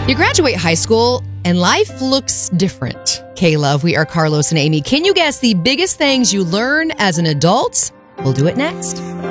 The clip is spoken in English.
You graduate high school and life looks different. K-Love, we are Carlos and Amy. Can you guess the biggest things you learn as an adult? We'll do it next.